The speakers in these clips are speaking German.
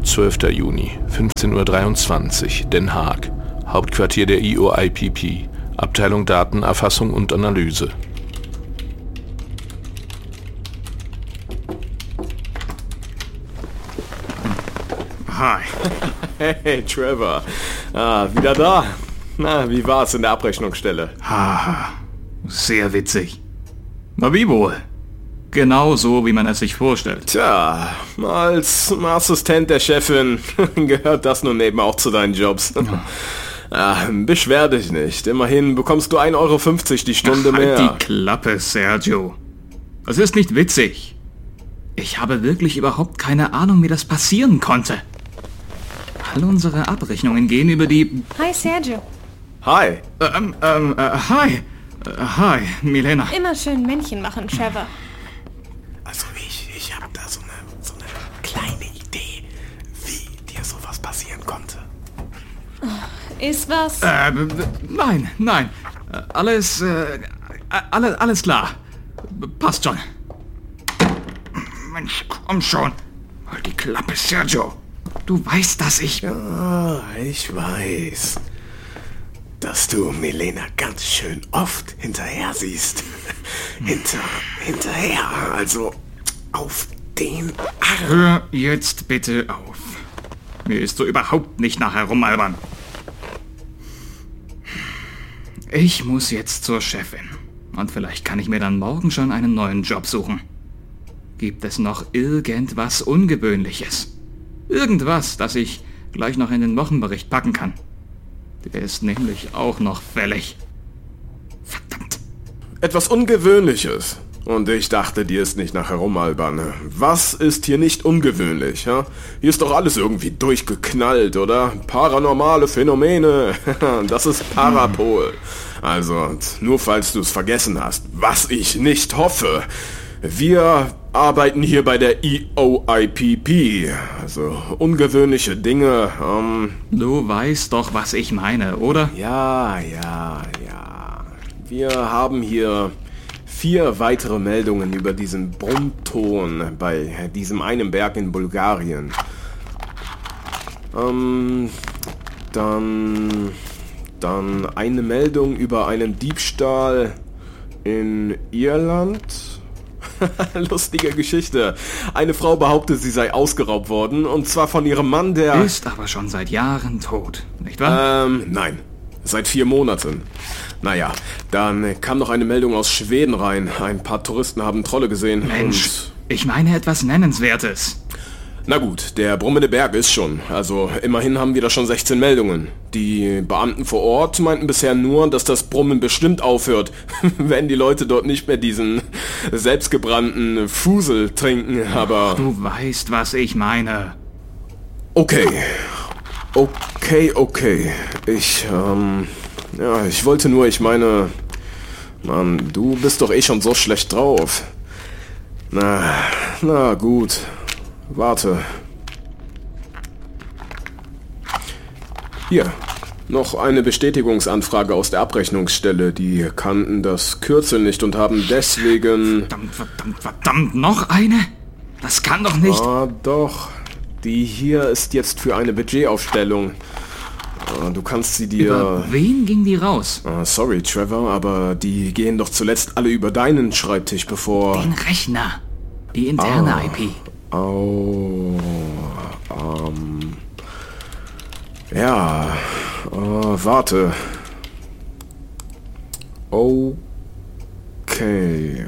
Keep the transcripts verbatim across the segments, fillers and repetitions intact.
zwölfter Juni, fünfzehn Uhr dreiundzwanzig, Den Haag, Hauptquartier der I O I P P, Abteilung Datenerfassung und Analyse. Hi. Hey, Trevor. Ah, wieder da. Na, wie war's in der Abrechnungsstelle? Haha, sehr witzig. Na wie wohl? Genau so, wie man es sich vorstellt. Tja, als Assistent der Chefin gehört das nun eben auch zu deinen Jobs. Ah, beschwer dich nicht. Immerhin bekommst du ein Euro fünfzig die Stunde Ach, mehr. Halt die Klappe, Sergio. Es ist nicht witzig. Ich habe wirklich überhaupt keine Ahnung, wie das passieren konnte. All unsere Abrechnungen gehen über die... Hi, Sergio. Hi. Ähm, ähm, äh, hi. Äh, hi, Milena. Immer schön Männchen machen, Trevor. Also ich, ich habe da so eine, so eine kleine Idee, wie dir sowas passieren konnte. Ist was? Äh, b- b- nein, nein. Äh, Alles, äh, alles, alles klar. B- Passt schon. Mensch, komm schon. Halt die Klappe, Sergio. Du weißt, dass ich... Ja, ich weiß, dass du Milena ganz schön oft hinterher siehst. Hinter, hinterher, also auf den Arm. Hör jetzt bitte auf. Mir ist so überhaupt nicht nach herumalbern. Ich muss jetzt zur Chefin. Und vielleicht kann ich mir dann morgen schon einen neuen Job suchen. Gibt es noch irgendwas Ungewöhnliches? Irgendwas, das ich gleich noch in den Wochenbericht packen kann. Der ist nämlich auch noch fällig. Verdammt. Etwas Ungewöhnliches. Und ich dachte, dir ist nicht nach herumalbern. Was ist hier nicht ungewöhnlich? Ja? Hier ist doch alles irgendwie durchgeknallt, oder? Paranormale Phänomene. Das ist Parapol. Also, nur falls du es vergessen hast, was ich nicht hoffe. Wir arbeiten hier bei der I O I P P. Also, ungewöhnliche Dinge. Ähm, Du weißt doch, was ich meine, oder? ja, ja, ja. Wir haben hier vier weitere Meldungen über diesen Brummton bei diesem einen Berg in Bulgarien. Ähm, dann, dann eine Meldung über einen Diebstahl in Irland. Lustige Geschichte. Eine Frau behauptet, sie sei ausgeraubt worden, und zwar von ihrem Mann, der... Ist aber schon seit Jahren tot, nicht wahr? Ähm, nein. Seit vier Monaten. Naja, dann kam noch eine Meldung aus Schweden rein. Ein paar Touristen haben Trolle gesehen. Mensch, Und ich meine etwas Nennenswertes. na gut, der brummende Berg ist schon. Also immerhin haben wir da schon sechzehn Meldungen. Die Beamten vor Ort meinten bisher nur, dass das Brummen bestimmt aufhört, wenn die Leute dort nicht mehr diesen selbstgebrannten Fusel trinken, aber... Du weißt, was ich meine. Okay. Okay, okay. Ich, ähm... ja, ich wollte nur, ich meine... Mann, du bist doch eh schon so schlecht drauf. Na, na gut. Warte. Hier, noch eine Bestätigungsanfrage aus der Abrechnungsstelle. Die kannten das Kürzel nicht und haben deswegen... Verdammt, verdammt, verdammt, noch eine? Das kann doch nicht... Ah, doch. Die hier ist jetzt für eine Budgetaufstellung. Ah, du kannst sie dir... Über wen ging die raus? Ah, sorry, Trevor, aber die gehen doch zuletzt alle über deinen Schreibtisch, bevor... Den Rechner. Die interne Ah. I P. Oh, ähm... Ja, äh, warte. Okay.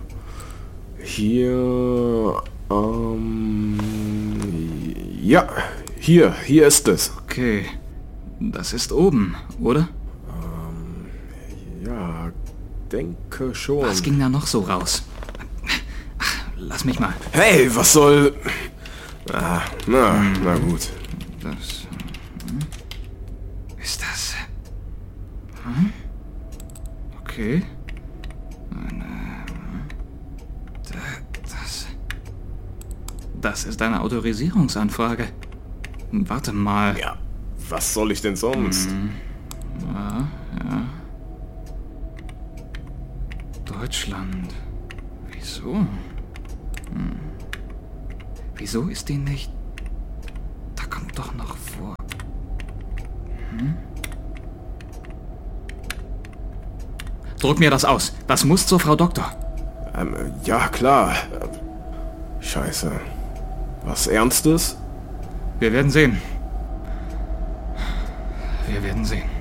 Hier, ähm... ja, hier, hier ist es. Okay. Das ist oben, oder? Ja, denke schon. Was ging da noch so raus? Ach, lass mich mal. Hey, was soll... Ah, na, na gut. Das... hm? Ist das... Hm? Okay. Eine... Da- Das... Das ist eine Autorisierungsanfrage. Warte mal. Ja, was soll ich denn sonst? Ja, ja. Deutschland. Wieso? Hm. Wieso ist die nicht... doch noch vor. Hm? Druck mir das aus. Das muss zur Frau Doktor. Ähm, ja, klar. Scheiße. Was Ernstes? Wir werden sehen. Wir werden sehen.